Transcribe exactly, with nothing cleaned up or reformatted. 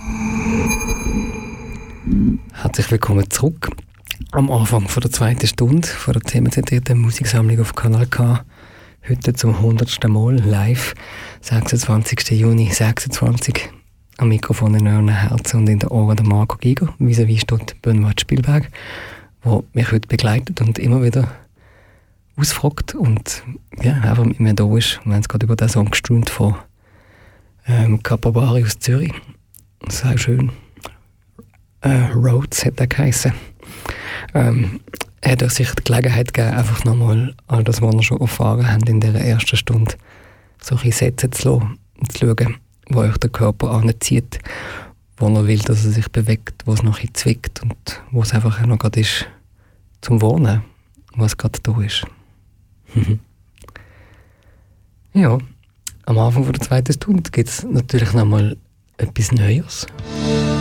Herzlich willkommen zurück am Anfang von der zweiten Stunde von der themenzentrierten Musiksammlung auf Kanal K. Heute zum hundertsten Mal live, sechsundzwanzigsten Juni sechsundzwanzig. Am Mikrofon in euren Herzen und in den Ohren der Marco Giger. Vis-à-vis steht Benoit Spielberg, der mich heute begleitet und immer wieder ausfragt und ja, einfach mit mir da ist. Wir haben es gerade über den Song gestaunt von ähm, Capabari aus Zürich. Sehr schön. Äh, Roads hat er geheissen. Ähm, er hat euch sich die Gelegenheit gegeben, einfach nochmal all das, was wir schon erfahren haben in dieser ersten Stunde, so ein Sätze zu lassen und zu schauen, wo euch der Körper anzieht, wo er will, dass er sich bewegt, wo es noch ein bisschen zwickt und wo es einfach auch noch gerade ist zum Wohnen, wo es gerade da ist. Ja, am Anfang der zweiten Stunde gibt es natürlich nochmal etwas Neues.